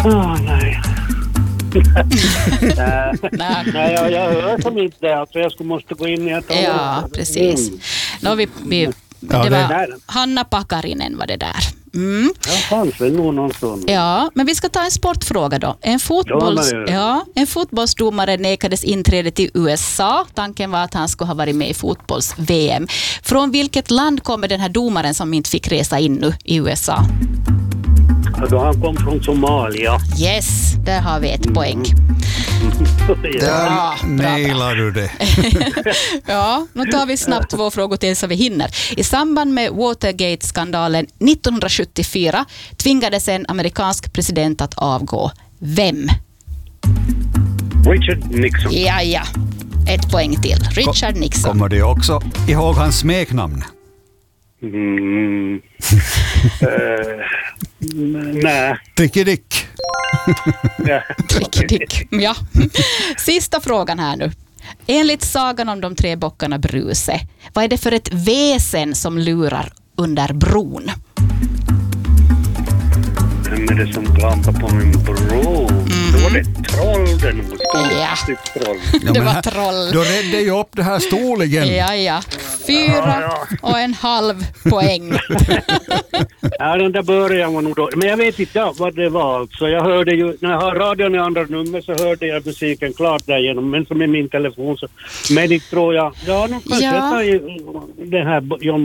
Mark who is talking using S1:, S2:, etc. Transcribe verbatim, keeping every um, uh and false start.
S1: Ah, nej. nej, nej jag, jag hör som inte det. Alltså jag skulle måste gå in i ett annat.
S2: Ja, precis.
S1: Mm.
S2: No, vi, vi,
S3: Ja,
S2: det
S3: det-
S2: var Hanna Pakarinen var det där. Mm.
S1: Ja, fanns väl nog någon sån.
S2: Ja, men vi ska ta en sportfråga då. En, fotbolls,
S1: Ja, men-
S2: ja, en fotbollsdomare nekades inträde till U S A. Tanken var att han skulle ha varit med i fotbolls-V M. Från vilket land kommer den här domaren som inte fick resa in nu i U S A?
S1: Ja, då han kom från Somalia.
S2: Yes, där har vi ett poäng.
S3: Där
S2: bra,
S3: nailar du det.
S2: Ja, nu tar vi snabbt två frågor till så vi hinner. I samband med Watergate-skandalen nittonhundrasjuttiofyra tvingades en amerikansk president att avgå. Vem?
S1: Richard Nixon.
S2: Ja, ja. Ett poäng till. Richard Nixon.
S3: Kommer du också ihåg hans smeknamn?
S1: Mm. uh, nej.
S3: Tricky-dick.
S1: Ja.
S2: Trick-dick. Ja. Sista frågan här nu. Enligt sagan om de tre bockarna Bruse, vad är det för ett väsen som lurar under bron?
S1: Vem är det som glampar på min bro?
S2: Mm.
S1: Då var det troll den nog.
S2: Ja.
S1: Troll.
S3: Ja,
S2: Det
S3: men
S2: var
S3: här-
S2: troll.
S3: Då räddade jag upp det här stoligen.
S2: Ja, ja. Fyra och en halv poäng.
S1: Ja, den där början var nog då. Men jag vet inte ja, vad det var alltså. Jag hörde ju, när jag har radion i andra nummer så hörde jag musiken klart där igenom. Men som i min telefon så. Men det tror jag, ja, nu kanske
S2: Ja.
S1: jag tar ju det här John